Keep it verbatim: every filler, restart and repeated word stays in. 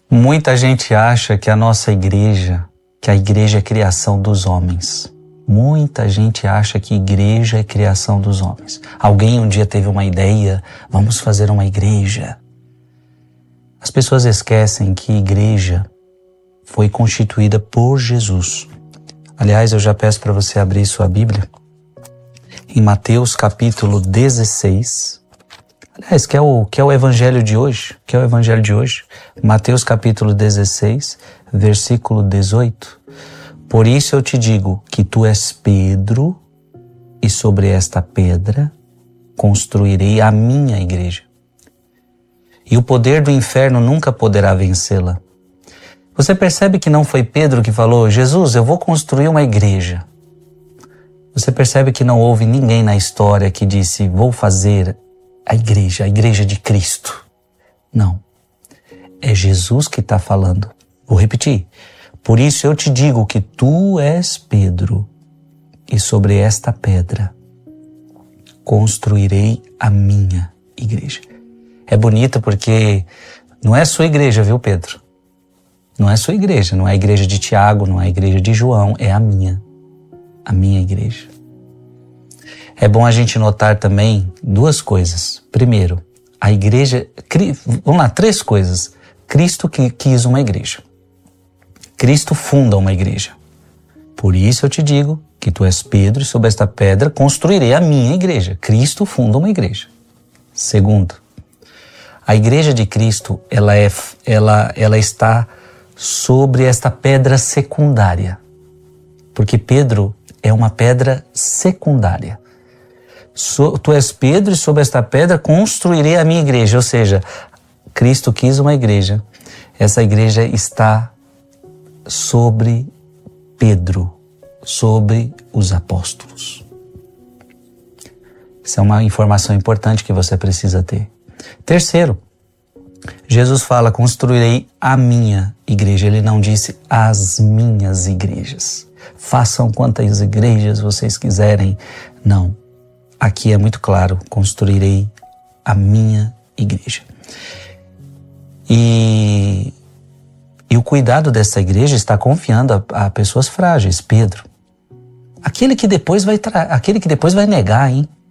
Muita gente acha que a nossa igreja, que a igreja é criação dos homens. Muita gente acha que igreja é criação dos homens. Alguém um dia teve uma ideia, vamos fazer uma igreja. As pessoas esquecem que igreja foi constituída por Jesus. Aliás, eu já peço para você abrir sua Bíblia em Mateus capítulo dezesseis. Aliás, que é o, que é o evangelho de hoje, que é o evangelho de hoje. Mateus capítulo dezesseis, versículo dezoito. Por isso eu te digo que tu és Pedro, e sobre esta pedra construirei a minha igreja. E o poder do inferno nunca poderá vencê-la. Você percebe que não foi Pedro que falou, Jesus, eu vou construir uma igreja. Você percebe que não houve ninguém na história que disse, vou fazer a igreja, a igreja de Cristo. Não. É Jesus que está falando. Vou repetir. Por isso eu te digo que tu és Pedro, e sobre esta pedra construirei a minha igreja. É bonito porque não é sua igreja, viu, Pedro? Não é sua igreja, não é a igreja de Tiago, não é a igreja de João, é a minha, a minha igreja. É bom a gente notar também duas coisas. Primeiro, a igreja, vamos lá, três coisas. Cristo que quis uma igreja. Cristo funda uma igreja. Por isso eu te digo que tu és Pedro e sobre esta pedra construirei a minha igreja. Cristo funda uma igreja. Segundo, a igreja de Cristo, ela, é, ela, ela está sobre esta pedra secundária. Porque Pedro é uma pedra secundária. So, tu és Pedro e sobre esta pedra construirei a minha igreja. Ou seja, Cristo quis uma igreja. Essa igreja está sobre Pedro, sobre os apóstolos. Isso é uma informação importante que você precisa ter. Terceiro, Jesus fala, construirei a minha igreja. Ele não disse as minhas igrejas. Façam quantas igrejas vocês quiserem. Não. Aqui é muito claro, construirei a minha igreja. E, e o cuidado dessa igreja está confiando a, a pessoas frágeis. Pedro, aquele que depois vai tra- aquele que depois vai negar, hein?